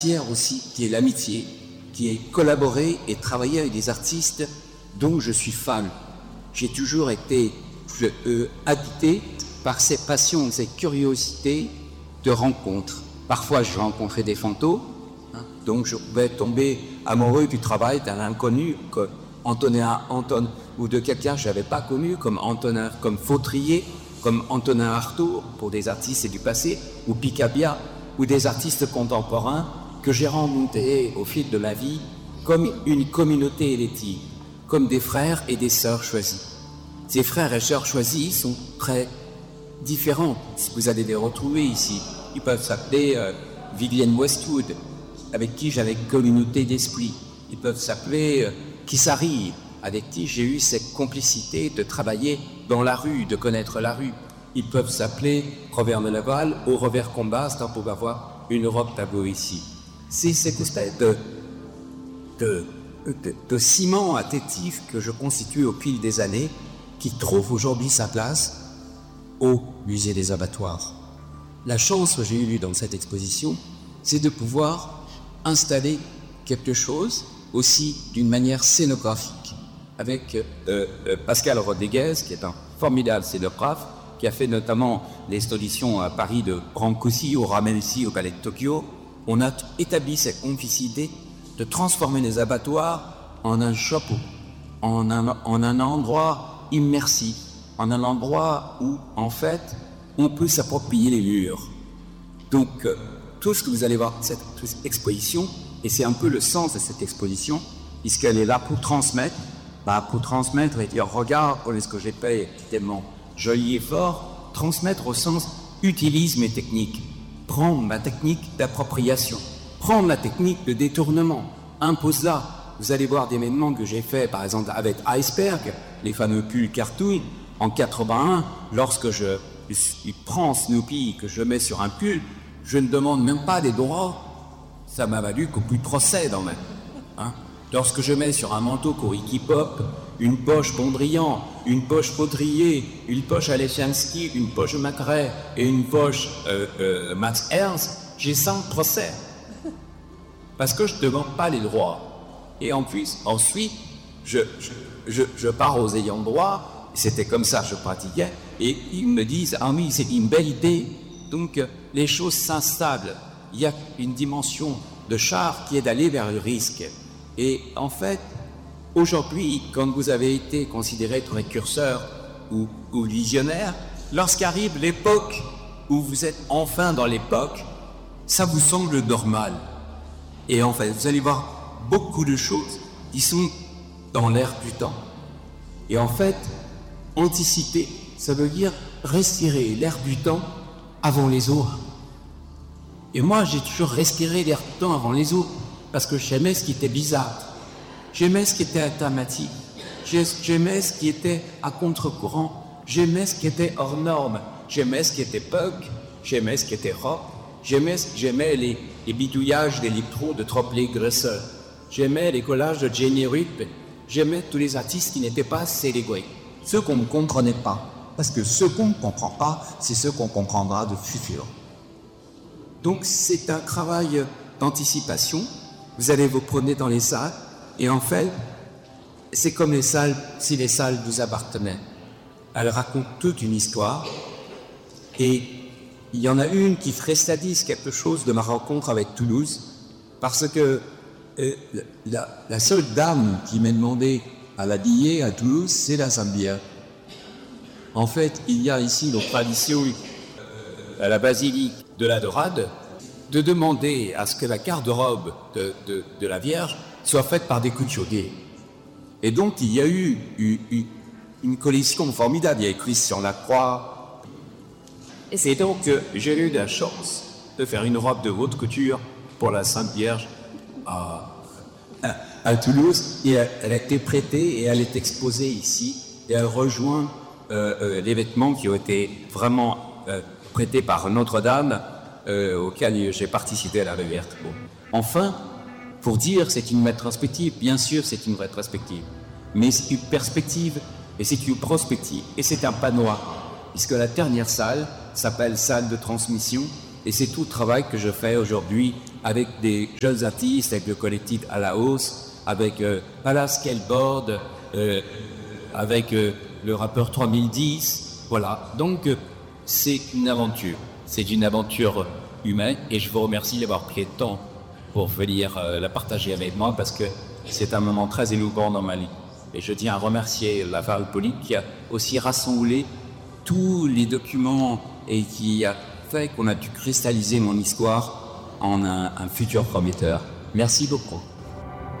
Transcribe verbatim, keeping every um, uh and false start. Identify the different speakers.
Speaker 1: Pierre aussi, qui est l'amitié, qui est collaborer et travailler avec des artistes dont je suis fan. J'ai toujours été je, euh, habité par ces passions, ces curiosités de rencontres. Parfois, je rencontrais des fantômes, hein, donc je pouvais tomber amoureux du travail d'un inconnu, comme Antonin Anton, ou de quelqu'un que je n'avais pas connu, comme Antonin, comme Fautrier, comme Antonin Artaud, pour des artistes du passé, ou Picabia, ou des artistes contemporains que j'ai rencontrés au fil de la vie comme une communauté élective, comme des frères et des sœurs choisis. Ces frères et sœurs choisis sont très différents. Vous allez les retrouver ici. Ils peuvent s'appeler euh, Vivienne Westwood, avec qui j'avais une communauté d'esprit. Ils peuvent s'appeler euh, Kissari, avec qui j'ai eu cette complicité de travailler dans la rue, de connaître la rue. Ils peuvent s'appeler Robert Meneval ou Robert Combas, tant pour avoir une Europe tableau ici. C'est cette espèce de, de, de, de ciment attentif que je constitue au fil des années, qui trouve aujourd'hui sa place au musée des abattoirs. La chance que j'ai eue dans cette exposition, c'est de pouvoir installer quelque chose aussi d'une manière scénographique, avec euh, euh, Pascal Rodriguez, qui est un formidable scénographe, qui a fait notamment l'exposition à Paris de Brancusi, au Ramensi, au Palais de Tokyo. On a établi cette complicité de transformer les abattoirs en un chapeau, en un, en un endroit immersif, en un endroit où, en fait, on peut s'approprier les murs. Donc, euh, tout ce que vous allez voir, cette, cette exposition, et c'est un peu le sens de cette exposition, puisqu'elle est là pour transmettre, bah, pour transmettre et dire, regarde, ce que j'ai fait, tellement joli et fort, transmettre au sens utilisme et technique. Prendre la technique d'appropriation, prendre la technique de détournement, impose-la. Vous allez voir des événements que j'ai fait, par exemple avec Iceberg, les fameux pulls cartoon, en quatre-vingt-un, lorsque je, je prends Snoopy, que je mets sur un pull, je ne demande même pas des droits, ça m'a valu qu'au plus de procès dans même. Hein. Lorsque je mets sur un manteau Coriki Pop, une poche Pondrian, une poche Baudrier, une poche Alechinsky, une poche Macrae et une poche euh, euh, Max Ernst, j'ai cinq procès. Parce que je ne demande pas les droits. Et en plus, ensuite, je, je, je, je pars aux ayants droit, c'était comme ça que je pratiquais, et ils me disent, ah oui, c'est une belle idée. Donc, les choses s'installent. Il y a une dimension de char qui est d'aller vers le risque. Et en fait, aujourd'hui, quand vous avez été considéré précurseur ou, ou visionnaire, lorsqu'arrive l'époque où vous êtes enfin dans l'époque, ça vous semble normal. Et en fait, vous allez voir beaucoup de choses qui sont dans l'air du temps. Et en fait, anticiper, ça veut dire respirer l'air du temps avant les autres. Et moi, j'ai toujours respiré l'air du temps avant les autres, parce que j'aimais ce qui était bizarre. J'aimais ce qui était automatique. J'aimais ce qui était à contre-courant. J'aimais ce qui était hors norme. J'aimais ce qui était punk. J'aimais ce qui était rock. J'aimais, j'aimais les, les bidouillages d'électro de Tropley Gresser. J'aimais les collages de Jenny Rupp. J'aimais tous les artistes qui n'étaient pas célébrés. Ceux qu'on ne comprenait pas. Parce que ceux qu'on ne comprend pas, c'est ceux qu'on comprendra de futur. Donc c'est un travail d'anticipation. Vous allez vous promener dans les salles. Et en fait, c'est comme les salles, si les salles vous appartenaient. Elles racontent toute une histoire. Et il y en a une qui cristallise quelque chose de ma rencontre avec Toulouse, parce que euh, la, la seule dame qui m'a demandé à l'habiller à Toulouse, c'est la Zambière. En fait, il y a ici notre tradition à la basilique de la Dorade de demander à ce que la garde-robe de, de, de la Vierge soit faite par des couturiers. Et donc, il y a eu une, une collection formidable. Il y a Christian Lacroix. Et donc, euh, j'ai eu la chance de faire une robe de haute couture pour la Sainte Vierge à, à, à Toulouse. Et elle, elle a été prêtée et elle est exposée ici. Et elle rejoint euh, euh, les vêtements qui ont été vraiment euh, prêtés par Notre-Dame, euh, auquel j'ai participé à la réverte. Bon. Enfin, pour dire c'est une rétrospective, bien sûr c'est une rétrospective, mais c'est une perspective et c'est une prospective et c'est un panorama, puisque la dernière salle s'appelle salle de transmission et c'est tout le travail que je fais aujourd'hui avec des jeunes artistes, avec le collectif À la Hausse, avec euh, Palace Skateboard, euh, avec euh, le rappeur trois mille dix. Voilà, donc euh, c'est une aventure. C'est une aventure humaine et je vous remercie d'avoir pris le temps pour venir euh, la partager avec moi parce que c'est un moment très émouvant dans ma vie. Et je tiens à remercier la Valpolique qui a aussi rassemblé tous les documents et qui a fait qu'on a pu cristalliser mon histoire en un, un futur prometteur. Merci beaucoup.